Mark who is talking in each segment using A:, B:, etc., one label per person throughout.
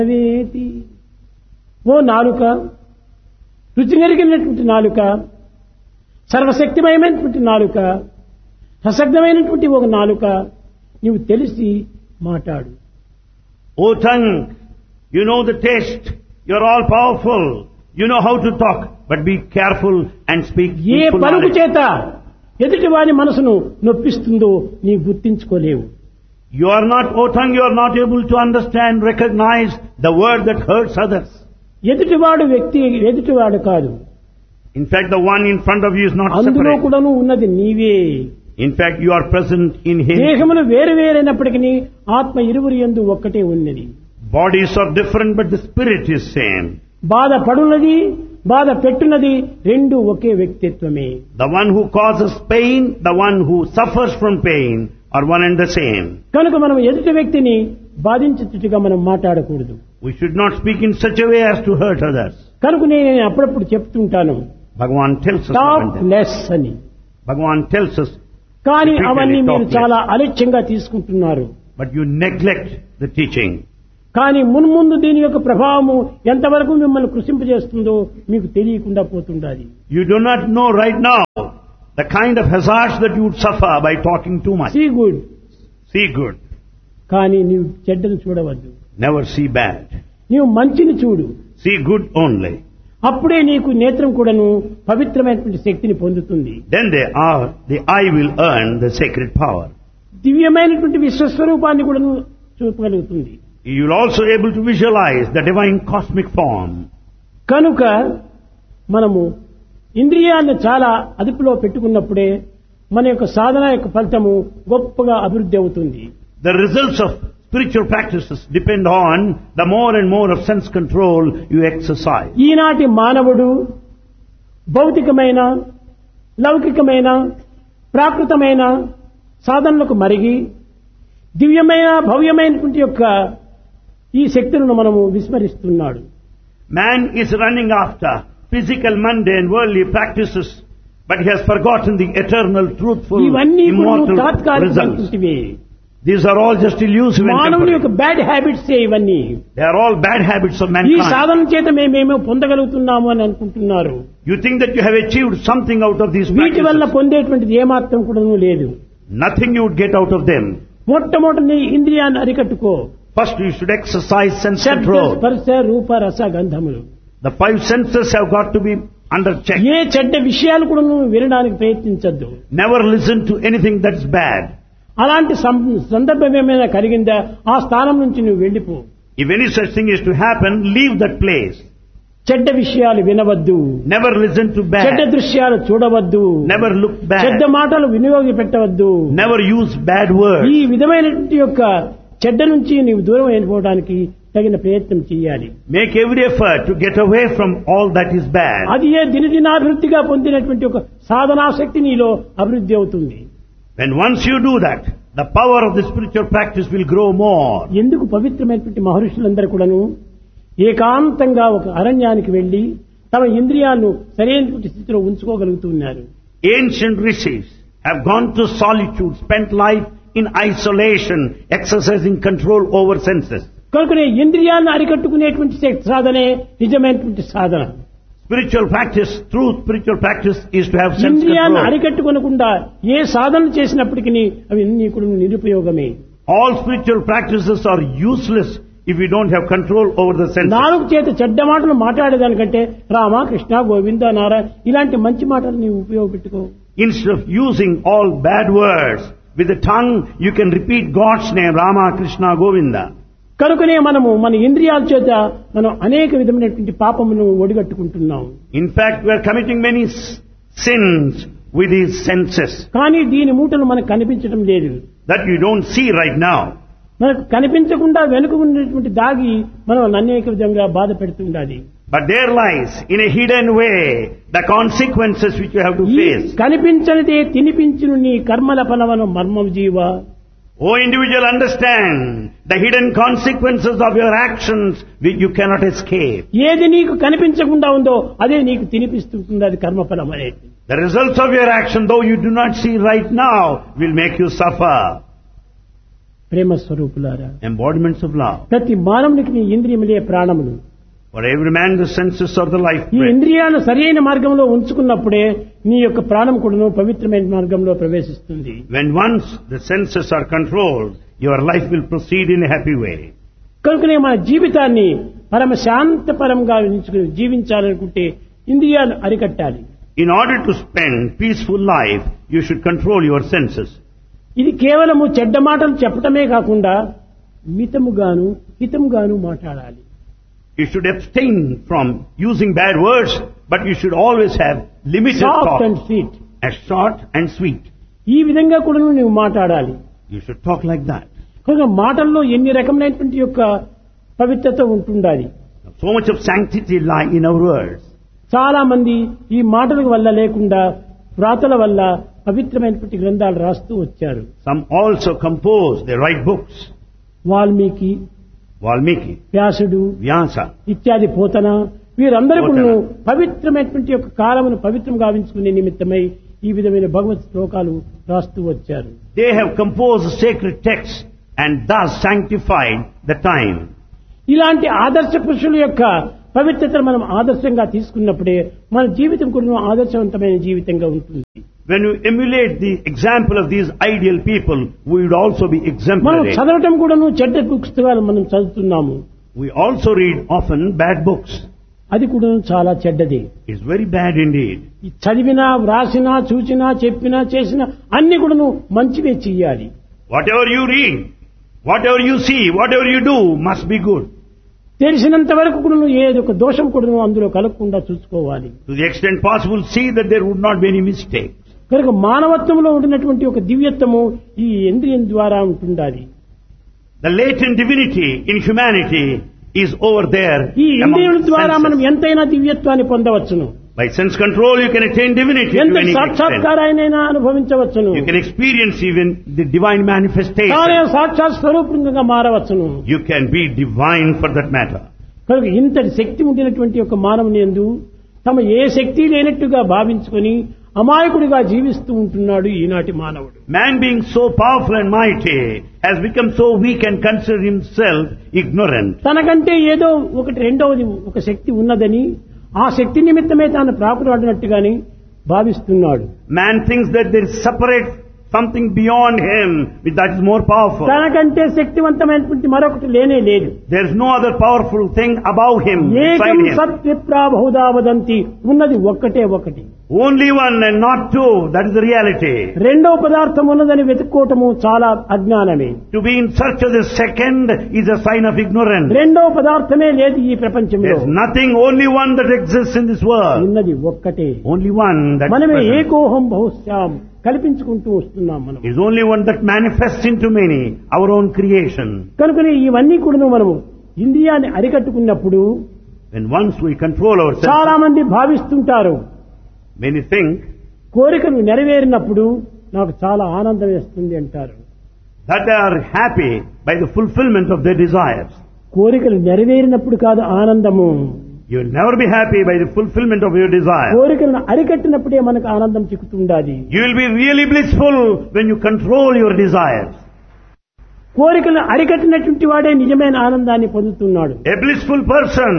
A: అవేది ఓ నాలుక, రుచి నెరిగినటువంటి నాలుక, సర్వశక్తిమయమైనటువంటి నాలుక, సశక్తమైనటువంటి ఒక నాలుక, నీవు తెలిసి మాట్లాడు.
B: O tongue, you know the taste, you are all powerful, you know how to talk, but be careful and speak
A: A
B: peaceful
A: పలుకు
B: knowledge.
A: చేత ఎదుటి వారి మనసును నొప్పిస్తుందో నీ గుర్తించుకోలేవు.
B: You are not, O tongue, you are not able to understand, recognize the word that hurts others.
A: ఎదుటివాడు వ్యక్తి ఎదుటివాడు కాదు,
B: In fact, the one in front of you is not
A: అందులో
B: separate.
A: కూడాను ఉన్నది నీవే.
B: In fact, you are present in him.
A: దేహములు వేరు వేరైనప్పటికీ ఆత్మ ఇరువురి యందు ఒక్కటే ఉన్నది.
B: Bodies are different, but the spirit is same.
A: బాధ పడున్నది, బాధ పెట్టున్నది, రెండు ఒకే వ్యక్తిత్వమే.
B: The one who causes pain, the one who suffers from pain are one and the same.
A: కనుక మనం ఎదుటి వ్యక్తిని బాధించేట్టుగా మనం మాట్లాడకూడదు.
B: We should not speak in such a way as to hurt others.
A: కనుక నేను అప్పుడప్పుడు చెప్తుంటాను,
B: Bhagavan tells us
A: talk
B: about that.
A: Less అని.
B: Bhagavan tells us,
A: కానీ
B: repeatedly
A: అవన్నీ మీరు
B: talk
A: చాలా
B: less.
A: అలక్ష్యంగా తీసుకుంటున్నారు.
B: But you neglect the teaching.
A: కానీ మున్ముందు దీని యొక్క ప్రభావము ఎంతవరకు మిమ్మల్ని కృషింపజేస్తుందో మీకు తెలియకుండా పోతుండాలి.
B: You do not know right now the kind of hazards that you would suffer by talking too much.
A: See good,
B: See good,
A: కానీ నీవు చెడ్డను చూడవద్దు.
B: never see bad.
A: నీవు మంచిని చూడు,
B: See good only.
A: అప్పుడే నీకు నేత్రం కూడాను పవిత్రమైనటువంటి శక్తిని పొందుతుంది.
B: Then the eye will earn the sacred power.
A: దివ్యమైనటువంటి విశ్వస్వరూపాన్ని కూడాను చూపగలుగుతుంది.
B: You will also able to visualize the divine cosmic form.
A: కనుక మనము ఇంద్రియాలను చాలా అదుపులో పెట్టుకున్నప్పుడే మన యొక్క సాధన యొక్క ఫలితము గొప్పగా అభివృద్ధి అవుతుంది.
B: The results of spiritual practices depend on the more and more of sense control you exercise.
A: ఈనాటి మానవుడు భౌతికమైన, లౌకికమైన, ప్రాకృతమైన సాధనలకు మరిగి దివ్యమైన, భవ్యమైనటువంటి యొక్క ఈ శక్తులను మనము విస్మరిస్తున్నాడు.
B: Man is running after physical, mundane, worldly practices, but he has forgotten the eternal, truthful,
A: ఇవన్నీ కూడా
B: immortal results.
A: తాత్కాలికమైనటువంటివి.
B: These are all just illusive and
A: మానవుని యొక్క
B: temporary.
A: బ్యాడ్ హ్యాబిట్స్ ఇవన్నీ.
B: They are all bad habits of
A: ఈ
B: mankind.
A: సాధన చేత మేమేమో పొందగలుగుతున్నాము అని అనుకుంటున్నారు.
B: You think that you have achieved something out of these
A: వీటి వల్ల
B: practices.
A: పొందేటువంటిది ఏమాత్రం కూడా లేదు.
B: Nothing you would get out of them.
A: మొట్టమొదటి నీ ఇంద్రియాన్ని అరికట్టుకో.
B: First you should exercise sense
A: శబ్ద,
B: control.
A: స్పర్శ, రూప, రస, గంధములు.
B: The five senses have got to be under check.
A: ఏ చెడ్డ విషయాలు కూడా నువ్వు వినడానికి ప్రయత్నించద్దు.
B: Never listen to anything that's bad.
A: అలాంటి సందర్భం ఏమైనా కలిగిందా ఆ స్థానం నుంచి నువ్వు వెళ్ళిపో.
B: If any such thing is to happen, leave that place.
A: చెడ్డ విషయాలు వినవద్దు,
B: Never listen to
A: చెడ్డ
B: bad.
A: దృశ్యాలు చూడవద్దు,
B: Never look
A: చెడ్డ
B: bad.
A: మాటలు వినియోగపెట్టవద్దు.
B: Never use bad
A: ఈ
B: words.
A: విధమైనటువంటి యొక్క చెడ్డ నుంచి నీవు దూరం అయిపోవడానికి తగిన ప్రయత్నం చేయాలి.
B: Make every effort to get away from all that is bad.
A: అది ఏ దినదినాభివృద్ధిగా పొందినటువంటి ఒక సాధనాశక్తి నీలో అభివృద్ధి అవుతుంది.
B: When once you do that, the power of the spiritual practice will grow more.
A: ఎందుకు పవిత్రమైనటువంటి మహర్షులందరూ కూడాను ఏకాంతంగా ఒక అరణ్యానికి వెళ్లి తమ ఇంద్రియాలను సరైనటువంటి స్థితిలో ఉంచుకోగలుగుతున్నారు.
B: Ancient rishis have gone to solitude, spent life in isolation, exercising control over senses.
A: కనుకనే ఇంద్రియాలను అరికట్టుకునేటువంటి సాధనే నిజమైనటువంటి సాధన.
B: Spiritual practice, true spiritual practice is to have sense
A: ఇంద్రియాలను
B: control.
A: అరికట్టుకోనకుండా ఏ సాధన చేసినప్పటికీ అవి నీకు నిరుపయోగమే.
B: All spiritual practices are useless if you don't have control over the senses.
A: నాలుగు చేత చెడ్డ మాటలు మాట్లాడేదానికంటే రామ, కృష్ణ, గోవింద, నారాయణ ఇలాంటి మంచి మాటలు నీవు ఉపయోగపెట్టుకో.
B: Instead of using all bad words, with the tongue you can repeat God's name, Rama, Krishna, Govinda.
A: కనుకనే మనము మన ఇంద్రియాల చేత మనం అనేక విధమైనటువంటి పాపమును ఒడిగట్టుకుంటున్నాం.
B: In fact, we are committing many sins with these senses
A: కానీ దీని మూటలు మనకు కనిపించడం లేదు.
B: that you don't see right now.
A: మనకు కనిపించకుండా వెనుక ఉన్నటువంటి దాగి మనం అనేక విధంగా బాధ పెడుతుండాలి.
B: But there lies, in a hidden way, the consequences which you have to
A: ఈ
B: face.
A: కనిపించనిదే తినిపించును నీ కర్మల ఫలవను మర్మం జీవ.
B: O individual, understand the hidden consequences of your actions which you cannot escape.
A: ఏది నీకు కనిపించకుండా ఉందో అదే నీకు తినిపిస్తుంది, అది కర్మఫలం అనేది.
B: The results of your action, though you do not see right now, will make you suffer.
A: ప్రేమ స్వరూపులారా,
B: embodiments of love.
A: ప్రతి మానవునికి నీ ఇంద్రియములే ప్రాణములు.
B: For every man the senses are the life
A: ఈ
B: breath.
A: ఇంద్రియాలను సరైన మార్గంలో ఉంచుకున్నప్పుడే నీ యొక్క ప్రాణం కూడాను పవిత్రమైన మార్గంలో ప్రవేశిస్తుంది.
B: When once the senses are controlled, your life will proceed in a happy way.
A: కనుకనే మన జీవితాన్ని పరమ శాంతపరంగా జీవించాలనుకుంటే ఇంద్రియాలు అరికట్టాలి.
B: In order to spend peaceful life, you should control your senses.
A: ఇది కేవలము చెడ్డ మాటలు చెప్పటమే కాకుండా మితముగాను హితముగాను మాట్లాడాలి.
B: You should abstain from using bad words, but you should always have limited
A: soft
B: talk,
A: and sweet.
B: as short and sweet.
A: ఈ విధంగా కూడా నువ్వు మాట్లాడాలి.
B: You should talk like that.
A: కనుక మాటల్లో ఎన్ని రకమైనటువంటి యొక్క పవిత్రత ఉంటుండాలి.
B: So much of sanctity lie in our words.
A: చాలా మంది ఈ మాటల వల్ల లేకుండా వ్రాతల వల్ల పవిత్రమైనటువంటి గ్రంథాలు రాస్తూ వచ్చారు.
B: Some also compose, they write books.
A: Valmiki,
B: Valmiki,
A: వ్యాసుడు
B: Vyasa,
A: ఇత్యాది పోతన వీరందరూ
B: పోతన.
A: పవిత్రమైనటువంటి యొక్క కాలమును పవిత్రం గావించుకునే నిమిత్తమై ఈ విధమైన భగవత్ శ్లోకాలు రాస్తూ వచ్చారు.
B: they have composed sacred texts and thus sanctified the time.
A: ఇలాంటి ఆదర్శ పురుషుల యొక్క పవిత్రతను మనం ఆదర్శంగా తీసుకున్నప్పుడే మన జీవితం కూడా ఆదర్శవంతమైన జీవితంగా ఉంటుంది.
B: When you emulate the example of these ideal people, we would also be
A: మనం
B: exemplary.
A: చదవటం కూడా చెడ్డ పుస్తకాలు మనం చదువుతున్నాము.
B: We also read often bad books.
A: అది కూడా చాలా చెడ్డది.
B: It's very bad indeed.
A: ఈ చదివినా వ్రాసినా చూసినా చెప్పినా చేసినా అన్ని కూడా మంచివే చెయ్యాలి.
B: Whatever you read, whatever you see, whatever you do must be good.
A: తెలిసినంత వరకు కూడా ఏదో ఒక దోషం కూడా అందులో కలగకుండా చూసుకోవాలి.
B: To the extent possible, see that there would not be any mistake.
A: కనుక మానవత్వంలో ఉండినటువంటి ఒక దివ్యత్వము ఈ ఇంద్రియం ద్వారా ఉంటుండాలి.
B: The latent divinity in humanity is over there.
A: ఈ
B: among
A: ఇంద్రియుల ద్వారా మనం
B: senses.
A: ఎంతైనా దివ్యత్వాన్ని పొందవచ్చును.
B: By sense control, you can attain divinity to
A: ఎంత
B: any extent.
A: సాక్షాత్కారాయనైనా అనుభవించవచ్చును.
B: You can experience even the divine
A: తానే
B: manifestation.
A: సాక్షాత్ స్వరూపంగా మారవచ్చును.
B: You can be divine for that matter.
A: కనుక ఇంతటి శక్తి ఉండినటువంటి ఒక మానవుని యందు తమ ఏ శక్తి లేనట్టుగా భావించుకొని అమాయకుడిగా జీవిస్తూ ఉంటున్నాడు ఈనాటి మానవుడు.
B: Man being so powerful and mighty has become so weak and consider himself ignorant.
A: తనకంటే ఏదో ఒకటి రెండవది ఒక శక్తి ఉన్నదని ఆ శక్తి నిమిత్తమే తాను ప్రాకులాడినట్టుగాని భావిస్తున్నాడు.
B: Man thinks that there is separate something beyond him that is more powerful.
A: తనకంటే శక్తివంతమైనటువంటి మరొకటి లేనే లేదు.
B: There is no other powerful thing above him,
A: ఏకం
B: beside him.
A: సత్విప్రా బహుదా వదంతి, ఉన్నది ఒక్కటే ఒకటి.
B: Only one and not two, that is the reality.
A: రెండో పదార్థం ఉన్నదని వెతుక్కోవటము చాలా అజ్ఞానమే.
B: To be in search of the second is a sign of ignorance.
A: రెండో పదార్థమే లేదు ఈ ప్రపంచంలో.
B: There is nothing, only one that exists in this world.
A: ఉన్నది ఒక్కటే.
B: Only one that is
A: మనమే
B: present.
A: ఏకోహం బహుశ్యాం కల్పించుకుంటూ వస్తున్నాం మనం.
B: Is only one that manifests into many, our own creation.
A: కనుకనే ఇవన్నీ కూడా మనము ఇంద్రియాన్ని అరికట్టుకున్నప్పుడు
B: When once we control ourselves,
A: చాలా మంది భావిస్తుంటారు,
B: many think
A: కోరికలు నెరవేరినప్పుడు నాకు చాలా ఆనందం వేస్తుంది అంటారు.
B: that they are happy by the fulfillment of their desires.
A: కోరికలు నెరవేరినప్పుడు కాదు ఆనందము.
B: You will never be happy by the fulfillment of your desire.
A: కోరికలను అరికట్టినప్పుడే మనకు ఆనందం చిక్కుతుండాలి.
B: You will be really blissful when you control your desires.
A: కోరికలను అరికట్టినటువంటి వాడే నిజమైన ఆనందాన్ని పొందుతున్నాడు.
B: A blissful person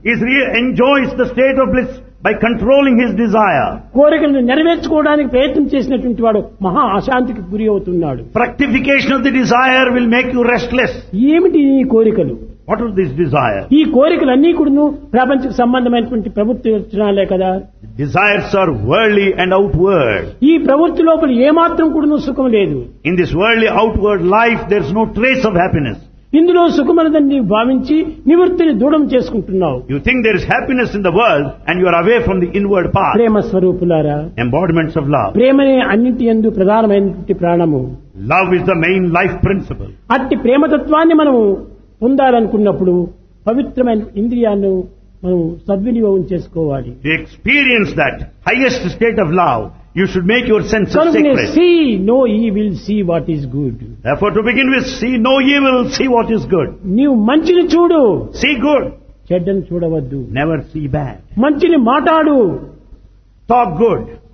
B: enjoys the state of bliss by controlling his desire.
A: కోరికలను నెరవేర్చుకోవడానికి ప్రయత్నం చేసినటువంటి వాడు మహా అశాంతికి గురి అవుతున్నాడు.
B: Fructification of the desire will make you restless.
A: ఏమిటి ఈ కోరికలు?
B: What is this desire?
A: ఈ కోరికలన్నీ కూడా ప్రపంచకు సంబంధమైనటువంటి ప్రవృత్తి లక్షణాలే కదా.
B: Desires are worldly and outward.
A: ఈ ప్రవృత్తి లోపల ఏమాత్రం కూడా సుఖం లేదు.
B: In this worldly outward life, there is no trace of happiness.
A: ఇందులో సుఖమనదని భావించి నివృత్తిని దూరం చేసుకుంటున్నావు.
B: You think there is happiness in the world and you are away from the inward path.
A: ప్రేమ స్వరూపులారా,
B: Embodiments of love.
A: ప్రేమనే అన్నింటి యందు ప్రధానమైనటువంటి ప్రాణము.
B: Love is the main life principle.
A: అట్టి ప్రేమతత్వాన్ని మనము పొందాలనుకున్నప్పుడు పవిత్రమైన ఇంద్రియాలను మనం సద్వినియోగం చేసుకోవాలి.
B: To experience that highest state of love, you should make your senses
A: కనుకనే
B: sacred.
A: See no evil see what is good.
B: Therefore, to begin with, see no evil, see what is good.
A: నీవు మంచిని చూడు,
B: See good,
A: చెడ్డను చూడవద్దు.
B: never see bad.
A: మంచిని మాట్లాడు,
B: Talk good.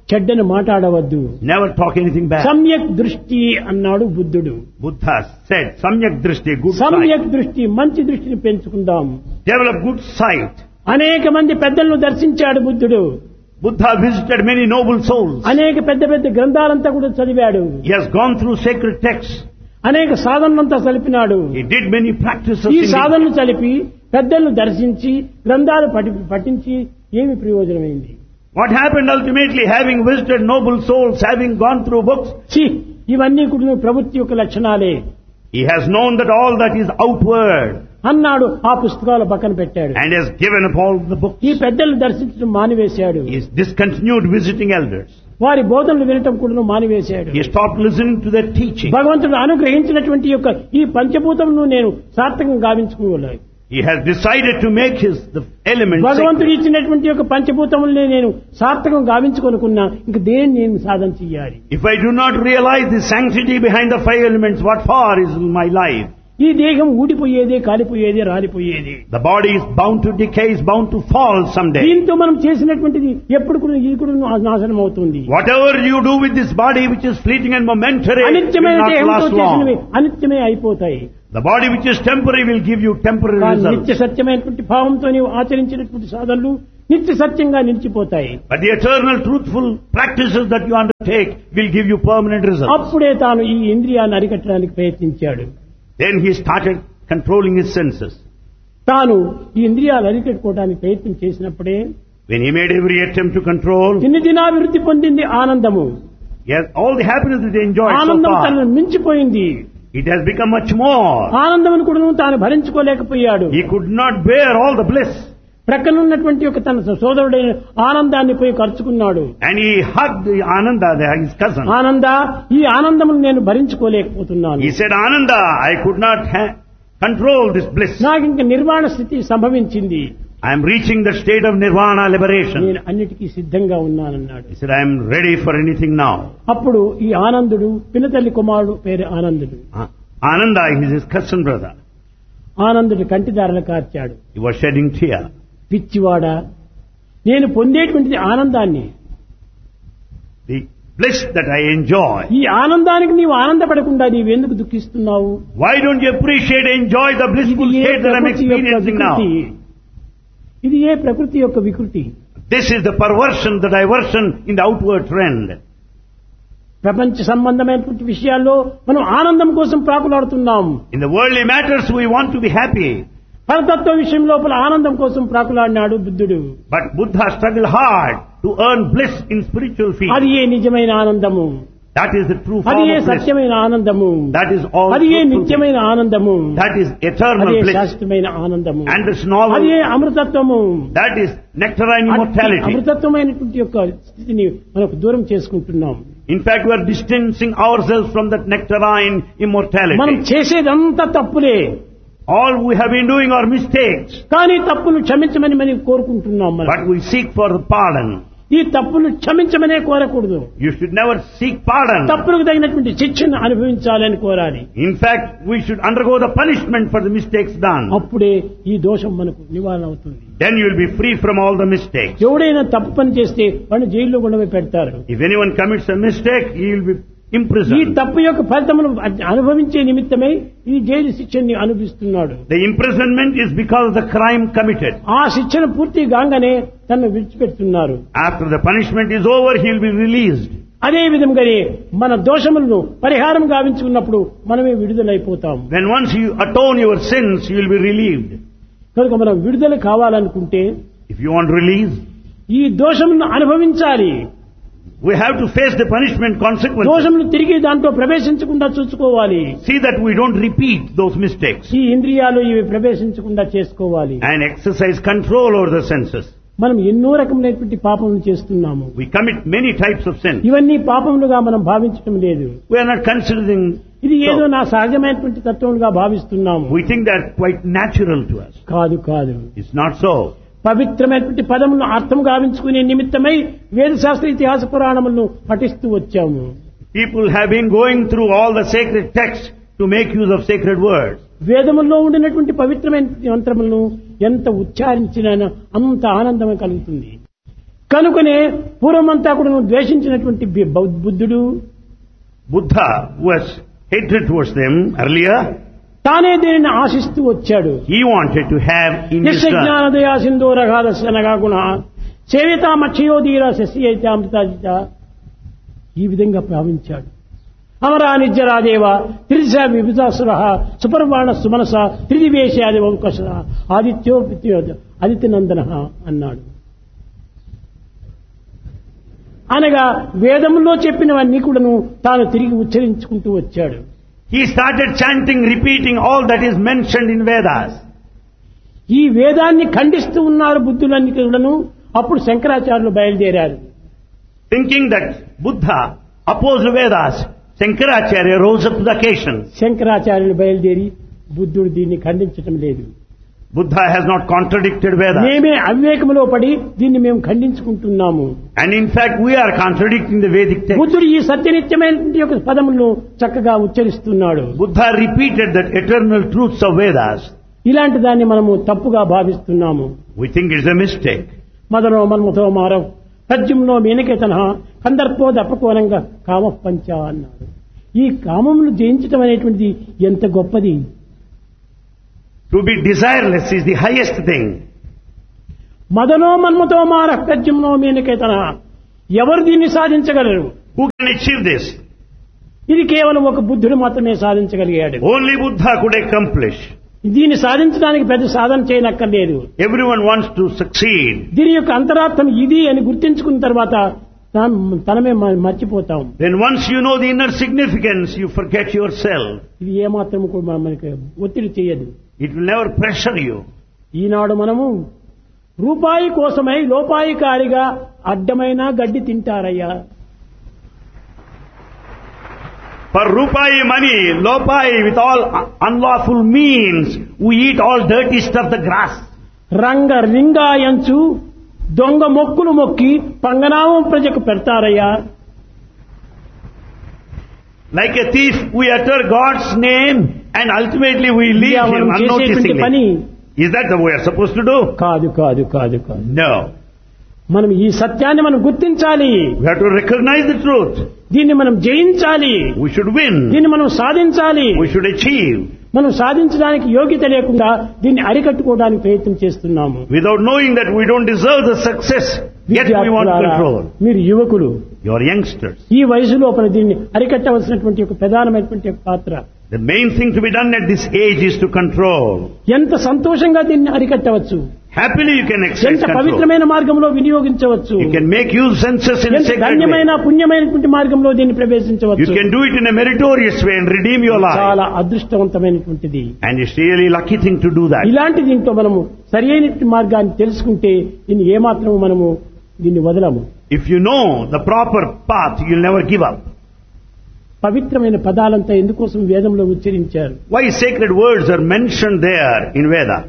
A: చెడ్డను మాట్లాడవద్దు.
B: Never talk anything bad.
A: సమ్యక్ దృష్టి అన్నాడు బుద్ధుడు.
B: Buddha said, Samyak Drishti, good
A: సమ్యక్
B: sight.
A: దృష్టి, మంచి దృష్టిని పెంచుకుందాం.
B: Develop good sight.
A: అనేక మంది పెద్దలను దర్శించాడు బుద్ధుడు.
B: Buddha visited many noble souls.
A: అనేక పెద్ద పెద్ద గ్రంథాలంతా కూడా చదివాడు.
B: He has gone through sacred texts.
A: అనేక సాధనలంతా చలిపినాడు.
B: He did many practices.
A: ఈ
B: in
A: సాధనలు చలిపి పెద్దలను దర్శించి గ్రంథాలు పఠించి ఏమి ప్రయోజనమైంది?
B: What happened ultimately, having visited noble souls, having gone through books,
A: ఇవన్నీ కూడా ప్రవృత్తి యొక్క లక్షణాలే.
B: he has known that all that is outward
A: అన్నాడు. ఆ పుస్తకాలు పక్కన పెట్టాడు.
B: and has given up all the books.
A: ఈ పెద్దలను దర్శించడం మానివేశాడు.
B: He has discontinued visiting elders.
A: వారి బోధనలు వినటం కూడా మానివేశాడు.
B: He stopped listening to their teaching.
A: భగవంతుడు అనుగ్రహించినటువంటి యొక్క ఈ పంచభూతమును నేను సార్థకంగా గావించుకోవాలి.
B: He has decided to make the elements
A: భగవంతుడు
B: sacred.
A: ఇచ్చినటువంటి యొక్క పంచభూతములనే నేను సార్థకం గావించుకొనుకున్నా ఇంక దేన్ని నేను సాధన చెయ్యాలి?
B: If I do not realize the sanctity behind the 5 elements, what for is my life?
A: ఈ దేహం ఊడిపోయేదే, కాలిపోయేదే, రాలిపోయేది.
B: The body is bound to decay, is bound to fall someday.
A: దీంతో మనం చేసినటువంటిది ఎప్పుడు కూడా ఇది కూడా నాశనం అవుతుంది.
B: Whatever you do with this body, which is fleeting and momentary, will
A: అనిత్యమైన
B: not
A: దేహంతో
B: last
A: చేసినవి
B: long.
A: అనిత్యమే అయిపోతాయి.
B: The body which is temporary will give you temporary
A: కానీ
B: results.
A: నిత్య సత్యమైనటువంటి భావంతో నీవు ఆచరించినటువంటి సాధనలు నిత్య సత్యంగా నిలిచిపోతాయి.
B: But the eternal truthful practices that you undertake will give you permanent results.
A: అప్పుడే తాను ఈ ఇంద్రియాన్ని అరికట్టడానికి ప్రయత్నించాడు.
B: Then he started controlling his senses.
A: తాను ఈ ఇంద్రియాలు అరికట్టుకోవడానికి ప్రయత్నం చేసినప్పుడే
B: When he made every attempt to control,
A: దినాభివృద్ధి పొందింది ఆనందము.
B: yes, all the happiness that he enjoyed so
A: ఆనందం
B: far,
A: తనను మించిపోయింది.
B: it has become much more.
A: ఆనందమును కూడా తాను భరించుకోలేకపోయాడు.
B: He could not bear all the bliss.
A: ప్రక్కనున్నటువంటి యొక్క తన సోదరుడైన ఆనందాన్ని పోయి ఖర్చుకున్నాడు.
B: And he hugged the Ananda, his cousin.
A: ఆనంద, ఈ ఆనందమును నేను భరించుకోలేకపోతున్నాను.
B: He said, Ananda, I could not control this bliss.
A: నాకు ఇంక నిర్వాణ స్థితి సంభవించింది.
B: I am reaching the state of nirvana liberation.
A: నేను అన్నిటికీ సిద్ధంగా ఉన్నానన్నాడు.
B: He said, I am ready for anything now.
A: అప్పుడు ఈ ఆనందుడు పినతల్లి కుమారుడు పేరు ఆనందుడు.
B: Ananda is his cousin brother.
A: Anandudu కంటిదారలు కార్చాడు.
B: He was shedding tear.
A: పిచ్చివాడా, నేను పొందేటువంటిది ఆనందాన్ని.
B: The bliss that I enjoy.
A: ఈ ఆనందానికి నీవు ఆనందపడకుండా నీవెందుకు దుఃఖిస్తున్నావు?
B: Why don't you appreciate, enjoy the blissful
A: ఇది ఏ
B: state that I am
A: ప్రకృతి యొక్క
B: experiencing now?
A: వికృతి. ఇది ఏ ప్రకృతి యొక్క వికృతి.
B: This is the perversion, the diversion in the outward trend.
A: ప్రపంచ సంబంధమైనటువంటి విషయాల్లో మనం ఆనందం కోసం ప్రాకులాడుతున్నాం.
B: In the worldly matters we want to be happy.
A: పరతత్వ విషయం లోపల ఆనందం కోసం ప్రాకులాడినాడు బుద్ధుడు.
B: But Buddha struggled hard to earn bliss in spiritual field.
A: అది ఏ నిజమైన ఆనందము.
B: That is the true
A: అది
B: form
A: ఏ
B: of bliss.
A: సత్యమైన ఆనందము.
B: That is all
A: అది ఏ
B: truthful
A: నిత్యమైన ఆనందము.
B: bliss. That is eternal
A: అది ఏ
B: bliss.
A: శాశ్వతమైన ఆనందము.
B: And this novel,
A: అది ఏ అమృతత్వము.
B: that is nectarine immortality.
A: అమృతత్వమైనటువంటి యొక్క స్థితిని మనకు దూరం చేసుకుంటున్నాం.
B: In fact, we are distancing ourselves from that nectarine
A: మనం
B: immortality.
A: చేసేదంతా తప్పులే.
B: All we have been doing are mistakes.
A: కానీ తప్పులు క్షమించమని మనం కోరుకుంటున్నాం.
B: But we seek for the pardon.
A: ఈ తప్పులు క్షమించమనే కోరకూడదు.
B: You should never seek pardon.
A: తప్పులకు తగినటువంటి శిక్షను అనుభవించాలని కోరాలి.
B: In fact, we should undergo the punishment for the mistakes done.
A: అప్పుడే ఈ దోషం మనకు నివారణ అవుతుంది.
B: Then you will be free from all the mistakes.
A: ఎవడైనా తప్పు పని చేస్తే వాడిని జైల్లో కూడా పెడతారు.
B: If anyone commits a mistake, he will be
A: ఈ
B: imprisoned.
A: తప్పు యొక్క ఫలితమును అనుభవించే నిమిత్తమై ఈ జైలు శిక్షని అనుభవిస్తున్నాడు.
B: The imprisonment is because of the crime committed.
A: ఆ శిక్షణ పూర్తి కాగానే తనను విడిచిపెడుతున్నారు.
B: After the punishment is over, he will be released.
A: అదే విధంగానే మన దోషములను పరిహారం గావించుకున్నప్పుడు మనమే విడుదలైపోతాం.
B: When once you atone your sins, you will be relieved.
A: కనుక మనం విడుదల కావాలనుకుంటే
B: If you want release,
A: ఈ దోషములను అనుభవించాలి.
B: we have to face the punishment consequences.
A: దోషమును తిరిగి దాంట్లో ప్రవేశించకుండా చూసుకోవాలి.
B: See that we don't repeat those mistakes.
A: ఈ ఇంద్రియాలు ఇవి ప్రవేశించకుండా చేసుకోవాలి.
B: And exercise control over the senses.
A: మనం ఎన్నో రకములైనటువంటి పాపములు చేస్తున్నాము.
B: We commit many types of sin.
A: ఇవన్నీ పాపములుగా మనం భావించటం లేదు.
B: We are not considering.
A: ఇది ఏదో
B: So,
A: నా సహజమైనటువంటి తత్వములుగా భావిస్తున్నాము.
B: we think they're quite natural to us.
A: కాదు కాదు.
B: It's not so.
A: పవిత్రమైనటువంటి పదములను అర్థం గావించుకునే నిమిత్తమై వేదశాస్త్ర ఇతిహాస పురాణములను పఠిస్తూ వచ్చాము.
B: People have been going through all the sacred texts to make use of sacred words.
A: వేదముల్లో ఉండినటువంటి పవిత్రమైన మంత్రములను ఎంత ఉచ్చారించినా అంత ఆనందమే కలుగుతుంది. కనుకనే పూర్వమంతా కూడా ద్వేషించినటువంటి బుద్ధుడు,
B: Buddha was hatred towards them earlier.
A: తానే దీనిని ఆశిస్తూ వచ్చాడు.
B: He wanted to have in his
A: యస్య జ్ఞానదయా సింధో రఘాదస్యనగా గుణ సేవితామక్షయోధీర శశియైతామృతాజిత, ఈ విధంగా భావించాడు. అమరా నిత్యరాదేవ త్రిదిశ విభుజాసుర సుపర్వాణ సుమనస త్రిదివేశాది వంకష ఆదిత్యో ఆదిత్యనందన అన్నాడు. అనగా వేదములో చెప్పినవన్నీ కూడాను తాను తిరిగి ఉచ్చరించుకుంటూ వచ్చాడు.
B: He started chanting, repeating all that is mentioned in Vedas.
A: ఈ వేదాన్ని ఖండిస్తూ ఉన్నారు బుద్ధులన్నీ కూడాను. అప్పుడు శంకరాచార్యులు బయలుదేరారు.
B: Thinking that Buddha opposed Vedas, Shankaracharya rose up to the occasion.
A: శంకరాచార్యులు బయలుదేరి బుద్ధుడు దీన్ని ఖండించటం లేదు.
B: Buddha has not contradicted Vedas.
A: మేమే అవివేకములో పడి దీన్ని మేము ఖండించుకుంటున్నాము.
B: And in fact, we are contradicting the Vedic text.
A: బుద్ధుడు ఈ సత్యనిత్యమైనటువంటి యొక్క పదములను చక్కగా ఉచ్చరిస్తున్నాడు.
B: Buddha repeated that eternal truths of Vedas.
A: ఇలాంటి దాన్ని మనము తప్పుగా భావిస్తున్నాము.
B: We think it's a mistake.
A: మదనో మన్మథో Maarav తజ్జుమ్నో మీనకేతన కందర్పోదపకోనంగా కామ పంచ అన్నాడు. ఈ కామమును జయించటం అనేటువంటిది ఎంత గొప్పది.
B: To be desireless is the highest thing.
A: మదనో మన్మథో Maarav తజ్జుమ్నో మీనకేతన, ఎవరు దీన్ని సాధించగలరు?
B: Who can achieve this?
A: ఇది కేవలం ఒక బుద్ధుడు మాత్రమే సాధించగలిగాడు.
B: Only Buddha could accomplish.
A: దీన్ని సాధించడానికి పెద్ద సాధన చేయనక్కర్లేదు.
B: Everyone wants to succeed.
A: దీని యొక్క అంతరార్థం ఇది అని గుర్తించుకున్న తర్వాత తనమే మర్చిపోతాం.
B: Then once you know the inner significance, you forget yourself.
A: ఇది ఏమాత్రం కూడా మనకి ఒత్తిడి చేయదు.
B: It will never pressure you.
A: ఈనాడు మనము రూపాయి కోసమై లోపాయికారిగా అడ్డమైన గడ్డి తింటారయ్యా.
B: For rupai money, lopai, with all unlawful means, we eat all dirty stuff, the grass.
A: రంగ రింగాయంచు దొంగ మొక్కులు మొక్కి పంగనామం ప్రజకు పెడతారయ్యా.
B: Like a thief, we utter God's name and ultimately we leave him unnoticingly. Is that the way we are supposed to do?
A: కాదు కాదు కాదు కాదు.
B: No.
A: మనం ఈ సత్యాన్ని మనం గుర్తించాలి.
B: We have to recognize the truth.
A: దీన్ని మనం జయించాలి.
B: We should win.
A: దీన్ని మనం సాధించాలి.
B: We should achieve.
A: మనం సాధించడానికి యోగ్యత లేకుండా దీన్ని అరికట్టుకోవడానికి ప్రయత్నం చేస్తున్నాము.
B: Without knowing that we don't deserve the success, yet we want control.
A: మీరు యువకులు,
B: You are youngsters.
A: ఈ వయసు లోపల దీన్ని అరికట్టవలసినటువంటి ఒక ప్రధానమైనటువంటి పాత్ర.
B: The main thing to be done at this age is to control.
A: ఎంత సంతోషంగా దీన్ని అరికట్టవచ్చు.
B: Happily you can exercise
A: ఎంత
B: control.
A: పవిత్రమైన మార్గంలో వినియోగించవచ్చు.
B: You can make use senses in a
A: ఎంత
B: sacred
A: ధన్యమైన
B: way.
A: పుణ్యమైనటువంటి మార్గంలో దీన్ని
B: You
A: ప్రవేశించవచ్చు.
B: can do it in a meritorious way and redeem your life.
A: చాలా అదృష్టవంతమైనటువంటిది.
B: And it's really lucky thing to do that.
A: ఇలాంటి దీంట్లో మనము సరి అయినటువంటి మార్గాన్ని తెలుసుకుంటే దీన్ని ఏమాత్రము మనము దీన్ని వదలము.
B: If you know the proper path, you'll never give up.
A: పవిత్రమైన పదాలంతా ఎందుకోసం వేదంలో ఉచ్చరించారు?
B: Why sacred words are mentioned there in Veda?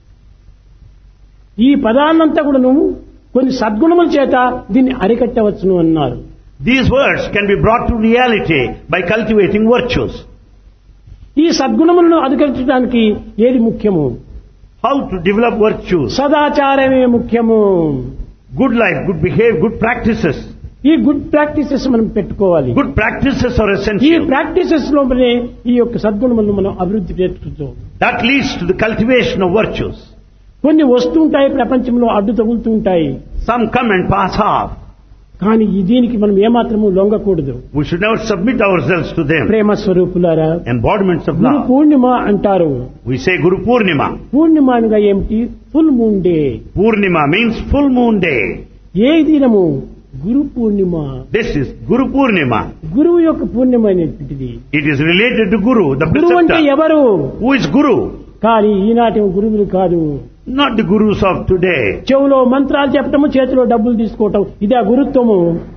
A: ఈ పదాలంతా కూడాను కొన్ని సద్గుణముల చేత దీన్ని అరికట్టవచ్చును అన్నారు.
B: These words can be brought to reality by cultivating virtues.
A: ఈ సద్గుణములను అధికరించడానికి ఏది ముఖ్యము?
B: How to develop virtues?
A: సదాచారమే ముఖ్యము.
B: Good life, good behavior, good practices.
A: ఈ గుడ్ ప్రాక్టీసెస్ మనం పెట్టుకోవాలి.
B: Good practices are
A: ఈ
B: essential.
A: ప్రాక్టీసెస్ లోపలే ఈ యొక్క సద్గుణములను మనం అభివృద్ధి చేసుకుంటాం.
B: That leads to the cultivation of virtues.
A: కొన్ని వస్తుంటాయి ప్రపంచంలో, అడ్డు తగులుతూ ఉంటాయి.
B: Some come and pass off.
A: కానీ దీనికి మనం ఏమాత్రము లొంగకూడదు.
B: We should never submit ourselves to them.
A: ప్రేమ స్వరూపులారా,
B: Embodiments of
A: గురు
B: love.
A: పూర్ణిమ అంటారు.
B: We say Guru Purnima.
A: పూర్ణిమ అనగా ఏమిటి? Full moon day.
B: Purnima means full moon day.
A: ఏ దినము? Guru Purnima.
B: This is Guru Purnima.
A: గురువు యొక్క పూర్ణిమ అనేటువంటిది.
B: It is related to Guru, the
A: గురువు అంటే
B: preceptor.
A: ఎవరు?
B: Who is Guru?
A: కానీ ఈనాటి గురువులు కాదు.
B: Not the Gurus of today.
A: చెవులో మంత్రాలు చెప్పటము, చేతిలో డబ్బులు తీసుకోవటం, ఇదే గురుత్వము.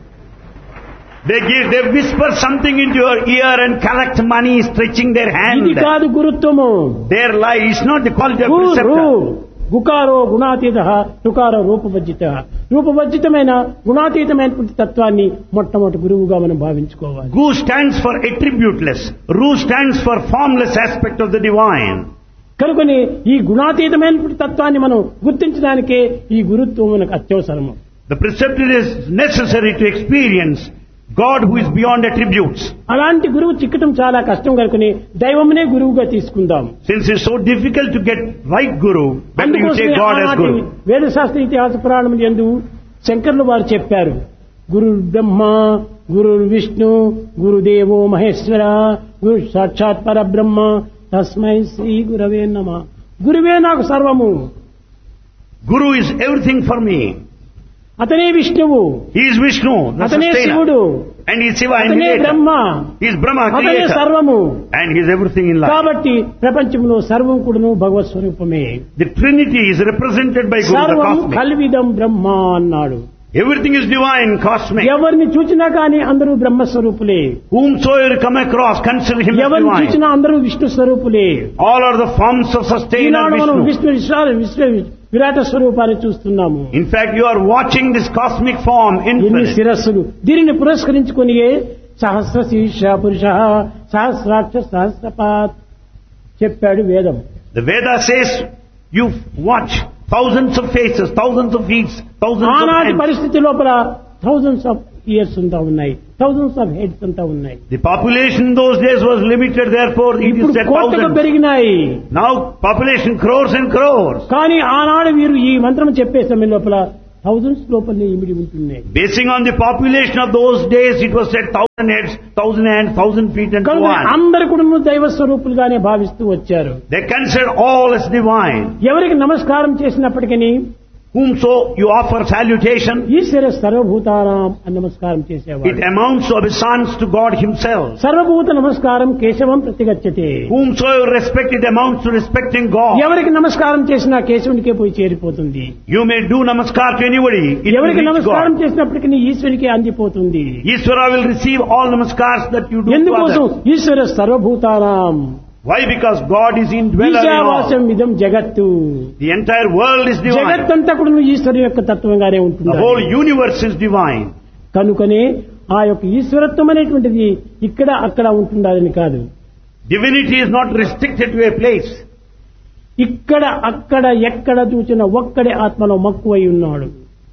B: They whisper something into your ear and collect money, stretching their hand.
A: ఇది కాదు గురుత్వము.
B: Their life is not the quality of
A: Guru
B: preceptor.
A: గుకారో గుణాతీత, తుకారో రూపవర్జిత. రూపవర్జితమైన గుణాతీతమైనటువంటి తత్వాన్ని మొట్టమొదటి గురువుగా మనం భావించుకోవాలి.
B: Gu stands for attributeless. Ru stands for formless aspect of the divine.
A: కనుకని ఈ గుణాతీతమైనటువంటి తత్వాన్ని మనం గుర్తించడానికే ఈ గురుత్వం మనకు అత్యవసరము.
B: The preceptor is necessary to experience God who is beyond attributes.
A: అలాంటి గురువు చిక్కటం చాలా కష్టం కనుకొని దైవమునే గురువుగా తీసుకుందాం.
B: Since it's so difficult to get right guru, better you take
A: అందుకోసమే
B: God as
A: ఆనాటి
B: guru.
A: వేదశాస్త్ర ఇతిహాస పురాణం యందు శంకర్లు వారు చెప్పారు, గురు బ్రహ్మ, గురు విష్ణు, గురుదేవో మహేశ్వర, గురు సాక్షాత్ పరబ్రహ్మ, తస్మై శ్రీ గురవే నమః. గురువే నాకు సర్వము.
B: Guru is everything for me.
A: అతనే విష్ణువు,
B: He is Vishnu, the
A: అతనే
B: sustainer.
A: శివుడు,
B: And he is Shiva and
A: అతనే
B: creator.
A: Brahma,
B: He is Brahma,
A: అతనే
B: creator.
A: సర్వము.
B: And he is everything in life.
A: కాబట్టి ప్రపంచంలో సర్వం కూడాను భగవత్ స్వరూపమే.
B: The Trinity is represented by Guru, the
A: సర్వం
B: cosmic.
A: కల్విదం బ్రహ్మ అన్నాడు.
B: Everything is divine, cosmic.
A: ఎవరిని చూచినా కానీ అందరూ బ్రహ్మస్వరూపులే.
B: Whomsoever you come across, consider him as
A: ఎవరిని
B: divine.
A: చూచినా అందరూ Vishnu స్వరూపులే.
B: All are the forms of sustainer
A: ఈనాడు మనం
B: Vishnu.
A: విష్ణు విరాట స్వరూపాన్ని చూస్తున్నాము.
B: In fact, you are watching this cosmic form
A: ఎన్ని
B: infinite.
A: శిరస్సులు, దీనిని పురస్కరించుకొని సహస్ర శీర్ష పురుష సహస్రాక్ష సహస్రపాత్ చెప్పాడు వేదం.
B: The Veda says you watch thousands of faces, thousands of feet, thousands of
A: ఆనాటి
B: hands.
A: పరిస్థితి లోపల థౌజండ్స్ ఆఫ్ ఇయర్స్ అంతా ఉన్నాయి, థౌజండ్స్ ఆఫ్ హెడ్స్ అంతా ఉన్నాయి.
B: The population in those days was limited, therefore it
A: ఇప్పుడు
B: is said
A: కోట్లకు
B: thousands.
A: పెరిగినాయి.
B: Now population crores and crores.
A: కానీ ఆనాడు వీరు ఈ మంత్రం చెప్పే సమయం లోపల థౌజండ్స్ లోపలనే ఇమిడి ఉంటున్నాయి.
B: Basing on the population of those days, it was said 1,000 heads, 1,000 hands, 1,000 feet and so
A: కనుక
B: on.
A: అందరు కూడా దైవ స్వరూపులుగానే భావిస్తూ వచ్చారు.
B: They consider all as divine.
A: ఎవరికి నమస్కారం చేసినప్పటికీ
B: Whomso you offer salutation,
A: ఈశ్వర సర్వభూతానాం అని నమస్కారం
B: it
A: చేసేవాడు.
B: amounts to obeisance to God himself.
A: సర్వభూత నమస్కారం కేశవం ప్రతిగచ్చతే.
B: Whomsoever respect, it amounts to respecting God.
A: ఎవరికి నమస్కారం చేసినా కేశవునికే పోయి చేరిపోతుంది.
B: You may do namaskar to anybody, it will
A: ఎవరికి
B: reach
A: నమస్కారం
B: God.
A: చేసినప్పటికీ ఈశ్వరునికే అందిపోతుంది.
B: Ishvara will receive all namaskars that you do to
A: ఎందుకోసం?
B: others.
A: ఈశ్వర సర్వభూతానాం
B: Why? Because God is indweller in all.
A: ఈశావాస్యం ఇదం జగత్తు.
B: The entire world is divine.
A: జగత్తంతా కూడా ఈశ్వరు యొక్క తత్వంగానే
B: The
A: ఉంటుంది.
B: whole universe is divine.
A: కనుకనే ఆ యొక్క ఈశ్వరత్వం అనేటువంటిది ఇక్కడ అక్కడ ఉంటుండాలని కాదు.
B: Divinity is not restricted to a place.
A: ఇక్కడ అక్కడ ఎక్కడ చూసిన ఒక్కడే ఆత్మలో మక్కువై ఉన్నాడు.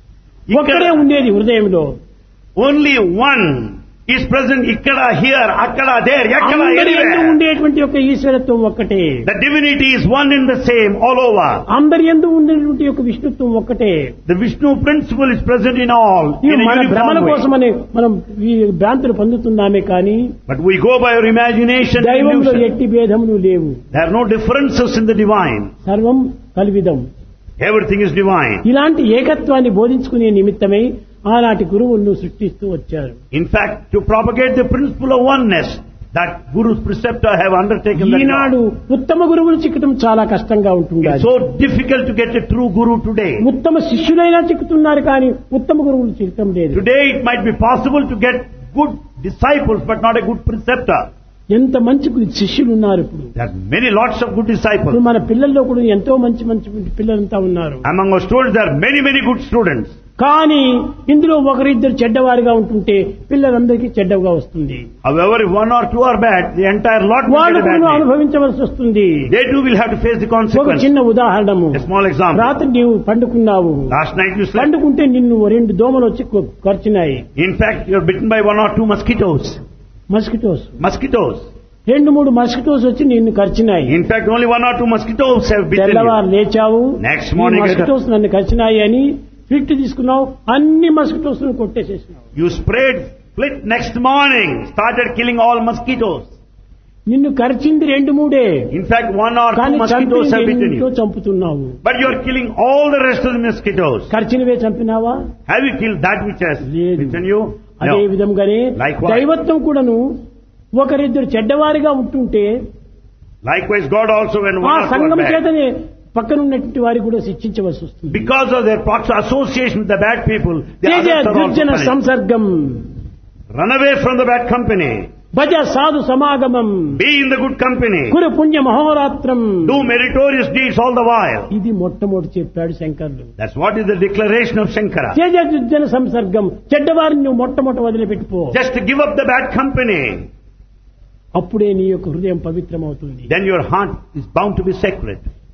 A: ఒక్కడే ఉండేది హృదయంలో.
B: Only one is present ikkada, here, akkada, there, yakada,
A: అందరి యందు
B: anywhere.
A: ఉండేటువంటి యొక్క ఈశ్వరత్వం ఒక్కటే.
B: The divinity is one and the same all over.
A: అందరి యందు ఉండేటువంటి యొక్క విష్ణుత్వం ఒక్కటే.
B: The Vishnu principle is present in all,
A: ఇవి
B: in a
A: మన భ్రమణ
B: uniform way.
A: కోసమని మనం ఈ భ్రాంతులు పొందుతున్నామే కానీ
B: But we go by our imagination and
A: దైవంలో
B: illusion.
A: ఎట్టి భేదములు లేవు.
B: There are no differences in the divine.
A: సర్వం కల్విదం.
B: Everything is divine.
A: ఇలాంటి ఏకత్వాన్ని బోధించుకునే నిమిత్తమై ఆనాటి గురువులను సృష్టిస్తూ వచ్చారు.
B: In fact, to propagate the principle of oneness, that Guru's preceptor have undertaken that
A: Eenadu
B: job.
A: ఉత్తమ గురువులు చిక్కటం చాలా కష్టంగా ఉంటుంది.
B: It's so difficult to get a true Guru today.
A: ఉత్తమ శిష్యులైనా చిక్కుతున్నారు కానీ ఉత్తమ గురువులు చిక్కటం లేదు.
B: Today it might be possible to get good disciples, but not a good preceptor.
A: ఎంత మంచి శిష్యులు ఉన్నారు ఇప్పుడు.
B: There are many lots of good
A: ఇప్పుడు
B: disciples.
A: మన పిల్లల్లో కూడా ఎంతో మంచి మంచి పిల్లలంతా ఉన్నారు.
B: Among our students, there are many, many good students.
A: కానీ ఇందులో ఒకరిద్దరు చెడ్డవారిగా ఉంటుంటే పిల్లలందరికీ చెడ్డగా వస్తుంది.
B: However, if one or two are bad, the entire lot will
A: వాళ్ళు
B: get a bad
A: కూడా
B: name.
A: అనుభవించవలసి వస్తుంది.
B: They too will have to face the
A: ఒక
B: consequence.
A: చిన్న ఉదాహరణము.
B: A small example.
A: రాత్రి నీవు పండుకున్నావు.
B: Last night you slept.
A: పండుకుంటే నిన్ను 2 దోమలు వచ్చి కరిచినాయి.
B: In fact, you are bitten by 1 or 2 mosquitoes.
A: Mosquitoes.
B: Mosquitoes.
A: 2-3 mosquitoes వచ్చి నిన్ను కరిచినాయి.
B: In fact, only 1 or 2 mosquitoes have bitten you.
A: తెల్లవారు లేచావు.
B: Next morning,
A: మస్కిటోస్ నన్ను కరిచినాయి అని ఫిట్ తీసుకున్నావు. అన్ని mosquitoes కొట్టేసేసినావు.
B: you sprayed flit next morning, started killing all mosquitoes.
A: నిన్ను కరిచింది 2-3.
B: In fact, 1 or 2
A: కానీ
B: mosquitoes have bitten
A: చంపితో
B: you.
A: చంపుతున్నావు.
B: But you are killing all the rest of the mosquitoes.
A: కరిచినవే చంపినావా?
B: Have you killed that which has
A: లేదు.
B: bitten you?
A: అదే
B: No.
A: విధంగానే
B: Likewise.
A: దైవత్వం కూడాను ఒకరిద్దరు చెడ్డవారిగా ఉంటుంటే
B: Likewise, God also, when
A: ఆ
B: 1 or 2
A: సంఘం
B: are bad,
A: చేతనే పక్కన ఉన్నటువంటి వారికి కూడా శిక్షించవలసి వస్తుంది.
B: because of their association with the bad people, the
A: Teja
B: others are also
A: దుర్జన
B: punished.
A: సంసర్గం
B: Run away from the bad company.
A: భజ సాధు సమాగమం
B: Be in the good company.
A: కురు పుణ్య మహోరాత్రం.
B: Do meritorious deeds all the while.
A: ఇది మొట్టమొదటి చెప్పాడు శంకరుడు.
B: That's what is the declaration of Shankara.
A: Teja దుర్జన సంసర్గం, చెడ్డవారిని నువ్వు మొట్టమొదటి వదిలిపెట్టుకో.
B: Just to give up the bad company,
A: అప్పుడే నీ యొక్క హృదయం పవిత్రమవుతుంది.
B: then your heart is bound to be sacred.